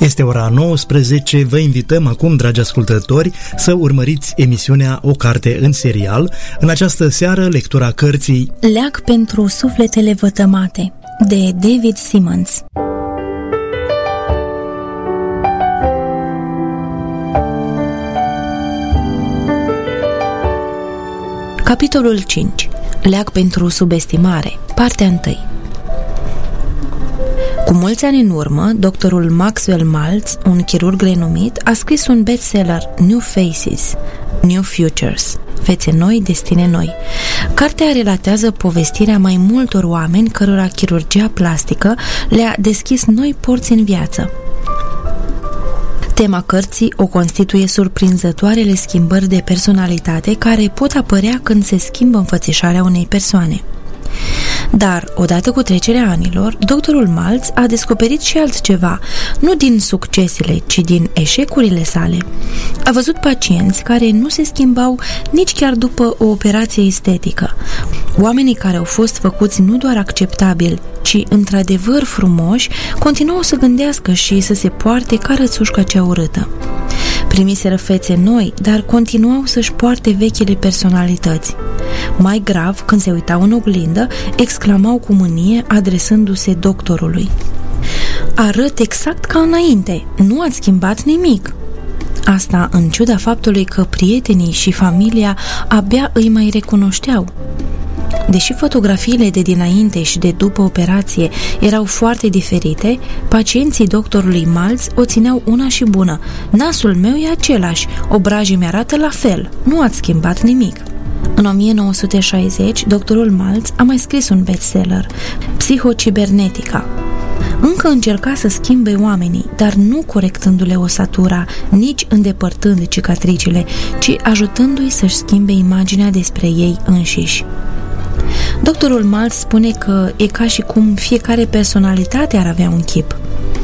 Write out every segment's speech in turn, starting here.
Este ora 19, vă invităm acum, dragi ascultători, să urmăriți emisiunea O carte în serial. În această seară, lectura cărții Leac pentru sufletele vătămate, de David Simmons. Capitolul 5. Leac pentru subestimare, partea 1. Cu mulți ani în urmă, doctorul Maxwell Maltz, un chirurg renumit, a scris un bestseller, New Faces, New Futures, fețe noi, destine noi. Cartea relatează povestirea mai multor oameni cărora chirurgia plastică le-a deschis noi porți în viață. Tema cărții o constituie surprinzătoarele schimbări de personalitate care pot apărea când se schimbă înfățișarea unei persoane. Dar, odată cu trecerea anilor, doctorul Maltz a descoperit și altceva, nu din succesele, ci din eșecurile sale. A văzut pacienți care nu se schimbau nici chiar după o operație estetică. Oamenii care au fost făcuți nu doar acceptabili, ci într-adevăr frumoși, continuau să gândească și să se poarte ca rățușca cea urâtă. Primiseră fețe noi, dar continuau să-și poarte vechile personalități. Mai grav, când se uitau în oglindă, exclamau cu mânie, adresându-se doctorului: "Arăt exact ca înainte, nu ați schimbat nimic." Asta în ciuda faptului că prietenii și familia abia îi mai recunoșteau. Deși fotografiile de dinainte și de după operație erau foarte diferite, pacienții doctorului Maltz o țineau una și bună: "Nasul meu e același, obrajii mi-arată la fel, nu ați schimbat nimic." În 1960, doctorul Maltz a mai scris un bestseller, Psihocibernetica. Încă încerca să schimbe oamenii, dar nu corectându-le osatura, nici îndepărtând cicatricile, ci ajutându-i să-și schimbe imaginea despre ei înșiși. Doctorul Maltz spune că e ca și cum fiecare personalitate ar avea un chip.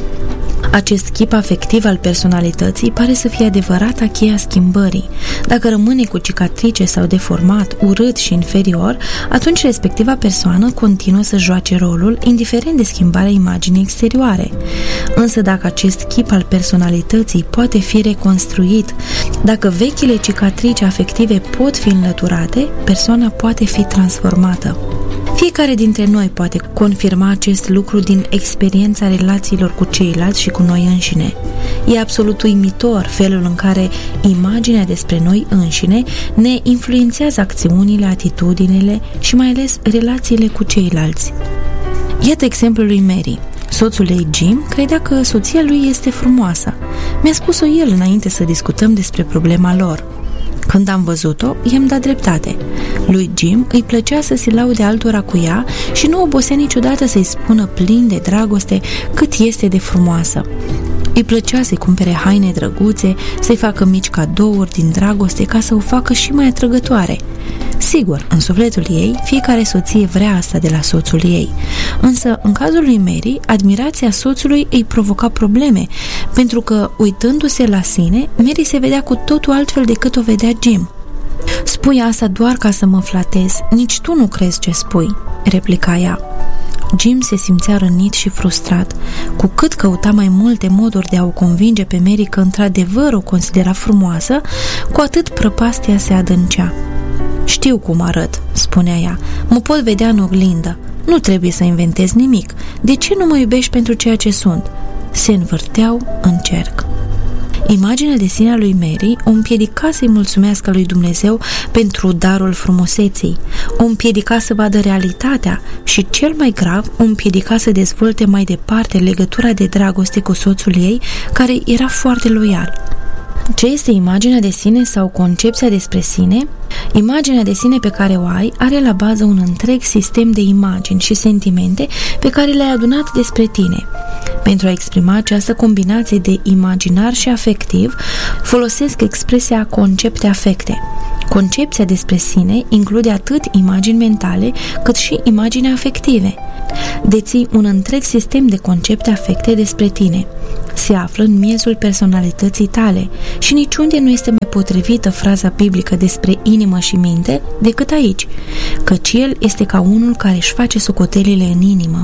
Acest chip afectiv al personalității pare să fie adevărata cheia schimbării. Dacă rămâne cu cicatrice sau deformat, urât și inferior, atunci respectiva persoană continuă să joace rolul, indiferent de schimbarea imaginii exterioare. Însă dacă acest chip al personalității poate fi reconstruit, dacă vechile cicatrici afective pot fi înlăturate, persoana poate fi transformată. Fiecare dintre noi poate confirma acest lucru din experiența relațiilor cu ceilalți și cu noi înșine. E absolut uimitor felul în care imaginea despre noi înșine ne influențează acțiunile, atitudinile și mai ales relațiile cu ceilalți. Iată exemplul lui Mary. Soțul ei, Jim, credea că soția lui este frumoasă. Mi-a spus-o el înainte să discutăm despre problema lor. Când am văzut-o, i-am dat dreptate. Lui Jim îi plăcea să se laude altora cu ea și nu obosea niciodată să-i spună plin de dragoste cât este de frumoasă. Îi plăcea să-i cumpere haine drăguțe, să-i facă mici cadouri din dragoste ca să o facă și mai atrăgătoare. Sigur, în sufletul ei, fiecare soție vrea asta de la soțul ei. Însă, în cazul lui Mary, admirația soțului îi provoca probleme, pentru că, uitându-se la sine, Mary se vedea cu totul altfel decât o vedea Jim. "Spui asta doar ca să mă flatezi, nici tu nu crezi ce spui," replica ea. Jim se simțea rănit și frustrat. Cu cât căuta mai multe moduri de a o convinge pe Mary că într-adevăr o considera frumoasă, cu atât prăpastia se adâncea. "Știu cum arăt," spunea ea, "mă pot vedea în oglindă. Nu trebuie să inventez nimic. De ce nu mă iubești pentru ceea ce sunt?" Se învârteau în cerc. Imaginea de sine a lui Mary o împiedica să-i mulțumească lui Dumnezeu pentru darul frumuseții, o împiedica să vadă realitatea și, cel mai grav, o împiedica să dezvolte mai departe legătura de dragoste cu soțul ei, care era foarte loial. Ce este imaginea de sine sau concepția despre sine? Imaginea de sine pe care o ai are la bază un întreg sistem de imagini și sentimente pe care le-ai adunat despre tine. Pentru a exprima această combinație de imaginar și afectiv, folosesc expresia concepte afecte. Concepția despre sine include atât imagini mentale, cât și imagini afective. Deții un întreg sistem de concepte afecte despre tine. Se află în miezul personalității tale și niciunde nu este mai potrivită fraza biblică despre inimă și minte decât aici, căci el este ca unul care își face socotelile în inimă.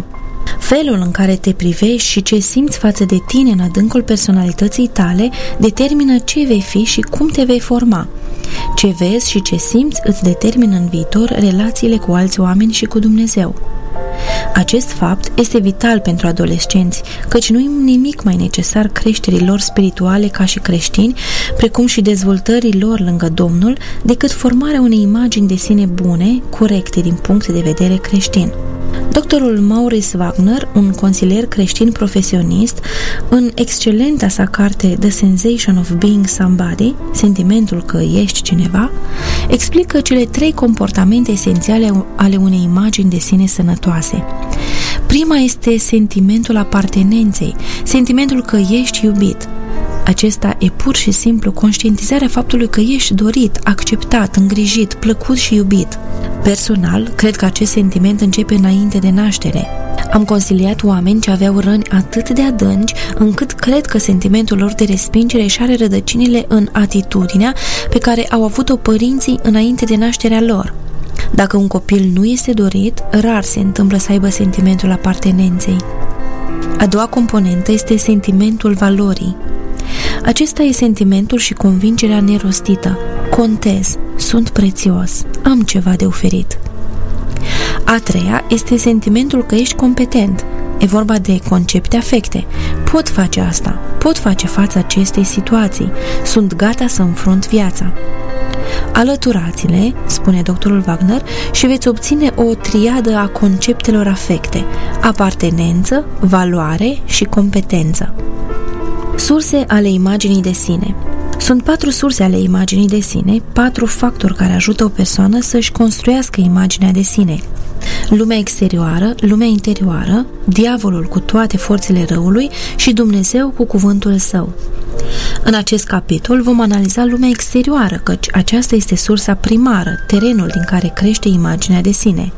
Felul în care te privești și ce simți față de tine în adâncul personalității tale determină ce vei fi și cum te vei forma. Ce vezi și ce simți îți determină în viitor relațiile cu alți oameni și cu Dumnezeu. Acest fapt este vital pentru adolescenți, căci nu e nimic mai necesar creșterii lor spirituale ca și creștini, precum și dezvoltării lor lângă Domnul, decât formarea unei imagini de sine bune, corecte din punct de vedere creștin. Doctorul Maurice Wagner, un consilier creștin profesionist, în excelenta sa carte The Sensation of Being Somebody, sentimentul că ești cineva, explică cele 3 comportamente esențiale ale unei imagini de sine sănătoase. Prima este sentimentul apartenenței, sentimentul că ești iubit. Acesta e pur și simplu conștientizarea faptului că ești dorit, acceptat, îngrijit, plăcut și iubit. Personal, cred că acest sentiment începe înainte de naștere. Am consiliat oameni ce aveau răni atât de adânci, încât cred că sentimentul lor de respingere își are rădăcinile în atitudinea pe care au avut-o părinții înainte de nașterea lor. Dacă un copil nu este dorit, rar se întâmplă să aibă sentimentul apartenenței. A doua componentă este sentimentul valorii. Acesta e sentimentul și convingerea nerostită. Contez, sunt prețios, am ceva de oferit. A treia este sentimentul că ești competent. E vorba de concepte afecte. Pot face asta, pot face față acestei situații, sunt gata să înfrunt viața. Alăturați-le, spune doctorul Wagner, și veți obține o triadă a conceptelor afecte: apartenență, valoare și competență. Surse ale imaginii de sine. Sunt 4 surse ale imaginii de sine, 4 factori care ajută o persoană să-și construiască imaginea de sine: lumea exterioară, lumea interioară, diavolul cu toate forțele răului și Dumnezeu cu cuvântul său. În acest capitol vom analiza lumea exterioară, căci aceasta este sursa primară, terenul din care crește imaginea de sine.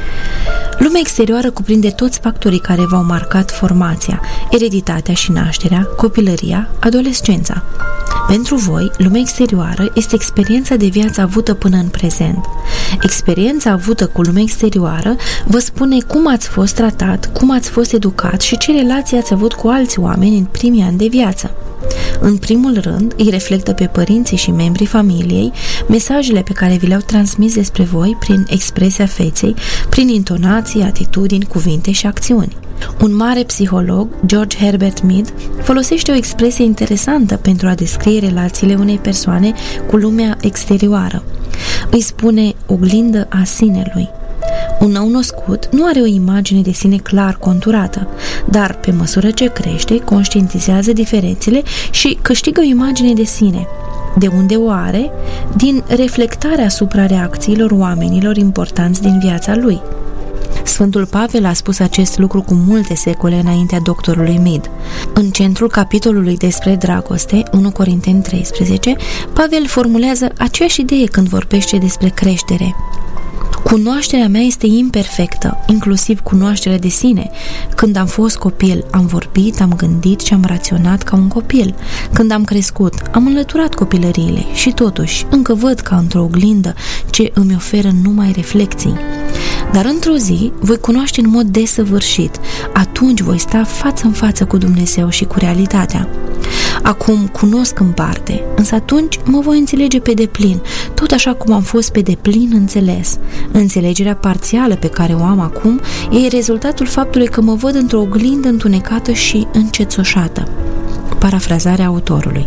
Lumea exterioară cuprinde toți factorii care v-au marcat formația: ereditatea și nașterea, copilăria, adolescența. Pentru voi, lumea exterioară este experiența de viață avută până în prezent. Experiența avută cu lumea exterioară vă spune cum ați fost tratat, cum ați fost educat și ce relații ați avut cu alți oameni în primii ani de viață. În primul rând, îi reflectă pe părinții și membrii familiei mesajele pe care vi le-au transmis despre voi prin expresia feței, prin intonații, atitudini, cuvinte și acțiuni. Un mare psiholog, George Herbert Mead, folosește o expresie interesantă pentru a descrie relațiile unei persoane cu lumea exterioară. Îi spune oglindă a sinelui. Un nou-născut nu are o imagine de sine clar conturată, dar pe măsură ce crește, conștientizează diferențele și câștigă o imagine de sine. De unde o are? Din reflectarea asupra reacțiilor oamenilor importanți din viața lui. Sfântul Pavel a spus acest lucru cu multe secole înaintea doctorului Mead. În centrul capitolului despre dragoste, 1 Corinteni 13, Pavel formulează aceeași idee când vorbește despre creștere. Cunoașterea mea este imperfectă, inclusiv cunoașterea de sine. Când am fost copil, am vorbit, am gândit și am raționat ca un copil. Când am crescut, am înlăturat copilăriile și totuși încă văd ca într-o oglindă ce îmi oferă numai reflecții. Dar într-o zi voi cunoaște în mod desăvârșit. Atunci voi sta față în față cu Dumnezeu și cu realitatea. Acum cunosc în parte, însă atunci mă voi înțelege pe deplin, tot așa cum am fost pe deplin înțeles. Înțelegerea parțială pe care o am acum e rezultatul faptului că mă văd într-o oglindă întunecată și încețoșată. Parafrazarea autorului.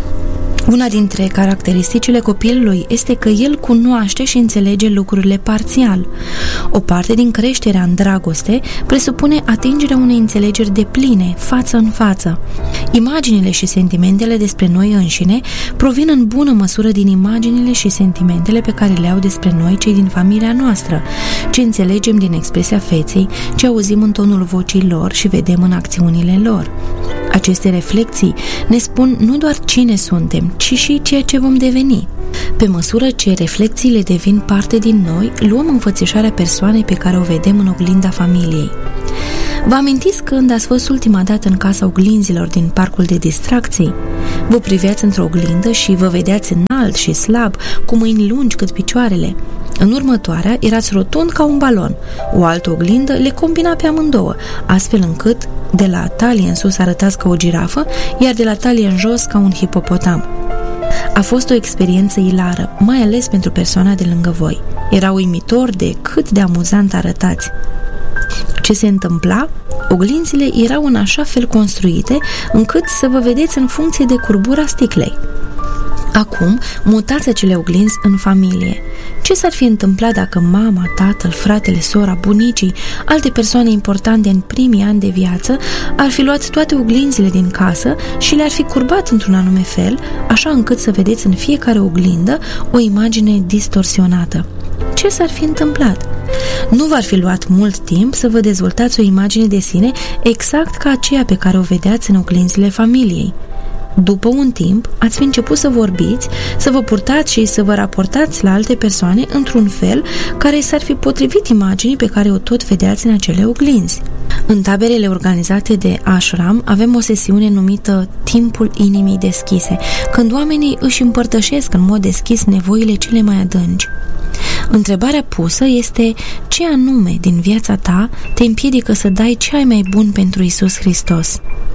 Una dintre caracteristicile copilului este că el cunoaște și înțelege lucrurile parțial. O parte din creșterea în dragoste presupune atingerea unei înțelegeri depline, față în față. Imaginile și sentimentele despre noi înșine provin în bună măsură din imaginile și sentimentele pe care le au despre noi cei din familia noastră, ce înțelegem din expresia feței, ce auzim în tonul vocii lor și vedem în acțiunile lor. Aceste reflexii ne spun nu doar cine suntem, ci și ceea ce vom deveni. Pe măsură ce reflexiile devin parte din noi, luăm înfățișarea persoanei pe care o vedem în oglinda familiei. Vă amintiți când ați fost ultima dată în casa oglinzilor din parcul de distracții? Vă priveați într-o oglindă și vă vedeați înalt, înalt și slab, cu mâini lungi cât picioarele. În următoarea erați rotund ca un balon. O altă oglindă le combina pe amândouă, astfel încât de la talie în sus arătați ca o girafă, iar de la talie în jos ca un hipopotam. A fost o experiență ilară, mai ales pentru persoana de lângă voi. Era uimitor de cât de amuzant arătați. Ce se întâmpla? Oglinzile erau în așa fel construite încât să vă vedeți în funcție de curbura sticlei. Acum, mutați acele oglinzi în familie. Ce s-ar fi întâmplat dacă mama, tatăl, fratele, sora, bunicii, alte persoane importante în primii ani de viață ar fi luat toate oglinzile din casă și le-ar fi curbat într-un anume fel, așa încât să vedeți în fiecare oglindă o imagine distorsionată? Ce s-ar fi întâmplat? Nu v-ar fi luat mult timp să vă dezvoltați o imagine de sine exact ca aceea pe care o vedeați în oglinzile familiei. După un timp, ați fi început să vorbiți, să vă purtați și să vă raportați la alte persoane într-un fel care s-ar fi potrivit imaginii pe care o tot vedeați în acele oglinzi. În taberele organizate de ashram avem o sesiune numită Timpul Inimii Deschise, când oamenii își împărtășesc în mod deschis nevoile cele mai adânci. Întrebarea pusă este: ce anume din viața ta te împiedică să dai ce ai mai bun pentru Iisus Hristos?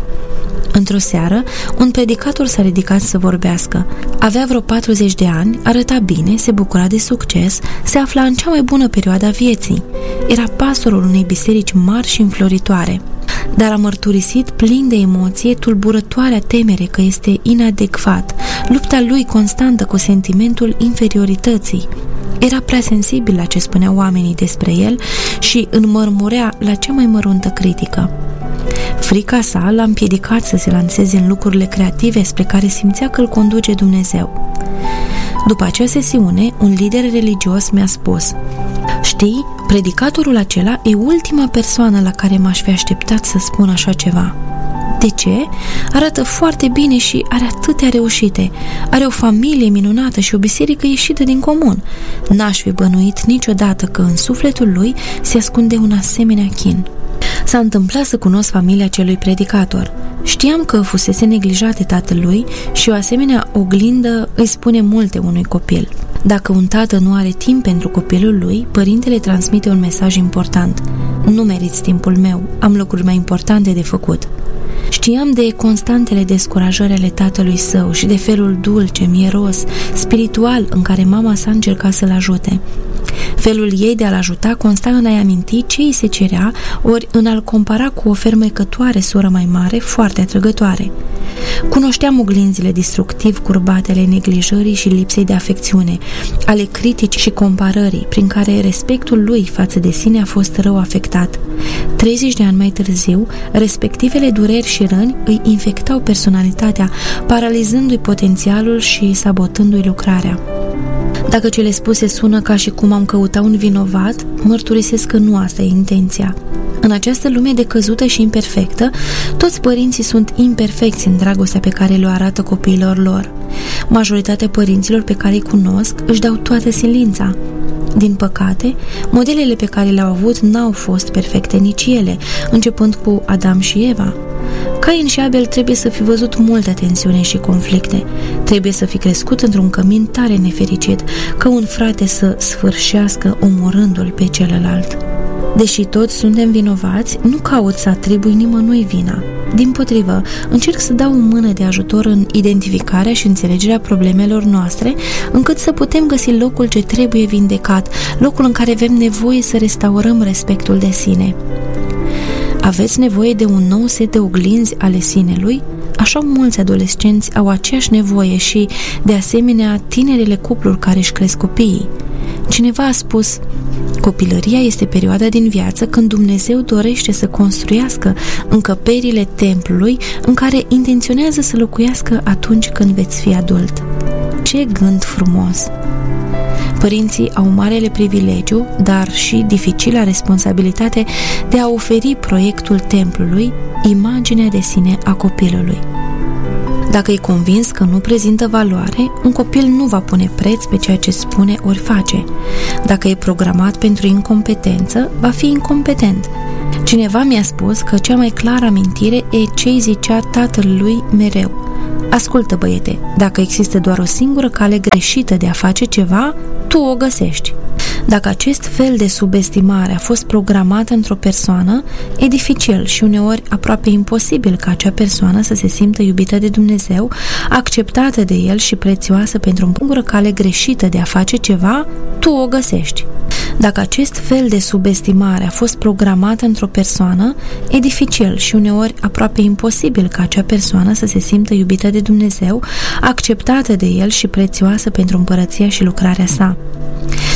Într-o seară, un predicator s-a ridicat să vorbească. Avea vreo 40 de ani, arăta bine, se bucura de succes, se afla în cea mai bună perioadă a vieții. Era pastorul unei biserici mari și înfloritoare, dar a mărturisit plin de emoție tulburătoarea temere că este inadecvat, lupta lui constantă cu sentimentul inferiorității. Era prea sensibil la ce spuneau oamenii despre el și înmărmurea la cea mai măruntă critică. Frica sa l-a împiedicat să se lanseze în lucrurile creative spre care simțea că îl conduce Dumnezeu. După acea sesiune, un lider religios mi-a spus: știi, predicatorul acela e ultima persoană la care m-aș fi așteptat să spun așa ceva. De ce? Arată foarte bine și are atâtea reușite. Are o familie minunată și o biserică ieșită din comun. N-aș fi bănuit niciodată că în sufletul lui se ascunde un asemenea chin. S-a întâmplat să cunosc familia celui predicator. Știam că fusese neglijat de tatălui și o asemenea oglindă îi spune multe unui copil. Dacă un tată nu are timp pentru copilul lui, părintele transmite un mesaj important: nu meriți timpul meu, am lucruri mai importante de făcut. Știam de constantele descurajări ale tatălui său și de felul dulce, mieros, spiritual în care mama sa încerca să-l ajute. Felul ei de a-l ajuta consta în a-i aminti ce îi se cerea, ori în a-l compara cu o fermecătoare soră mai mare, foarte atrăgătoare. Cunoșteam oglinzile destructiv curbate ale neglijării și lipsei de afecțiune, ale criticii și comparării, prin care respectul lui față de sine a fost rău afectat. 30 de ani mai târziu, respectivele dureri și răni îi infectau personalitatea, paralizându-i potențialul și sabotându-i lucrarea. Dacă cele spuse sună ca și cum am căuta un vinovat, mărturisesc că nu asta e intenția. În această lume decăzută și imperfectă, toți părinții sunt imperfecți în dragostea pe care le-o arată copiilor lor. Majoritatea părinților pe care îi cunosc își dau toată silința. Din păcate, modelele pe care le-au avut n-au fost perfecte nici ele, începând cu Adam și Eva. Cain și Abel trebuie să fi văzut multe tensiune și conflicte. Trebuie să fi crescut într-un cămin tare nefericit, ca un frate să sfârșească omorându-l pe celălalt. Deși toți suntem vinovați, nu caut să atribui nimănui vina. Dimpotrivă, încerc să dau o mână de ajutor în identificarea și înțelegerea problemelor noastre, încât să putem găsi locul ce trebuie vindecat, locul în care avem nevoie să restaurăm respectul de sine. Aveți nevoie de un nou set de oglinzi ale sinelui? Așa mulți adolescenți au aceeași nevoie și, de asemenea, tinerele cupluri care își cresc copiii. Cineva a spus: copilăria este perioada din viață când Dumnezeu dorește să construiască încăperile templului în care intenționează să locuiască atunci când veți fi adult. Ce gând frumos! Părinții au marele privilegiu, dar și dificila responsabilitate de a oferi proiectul templului, imaginea de sine a copilului. Dacă e convins că nu prezintă valoare, un copil nu va pune preț pe ceea ce spune ori face. Dacă e programat pentru incompetență, va fi incompetent. Cineva mi-a spus că cea mai clară amintire e ce îi zicea tatăl lui mereu: Ascultă, băiete, dacă există doar o singură cale greșită de a face ceva, tu o găsești. Dacă acest fel de subestimare a fost programată într-o persoană, e dificil și uneori aproape imposibil ca acea persoană să se simtă iubită de Dumnezeu, acceptată de El și prețioasă pentru o singură cale greșită de a face ceva, tu o găsești. Dacă acest fel de subestimare a fost programată într-o persoană, e dificil și uneori aproape imposibil ca acea persoană să se simtă iubită de Dumnezeu, acceptată de El și prețioasă pentru împărăția și lucrarea sa.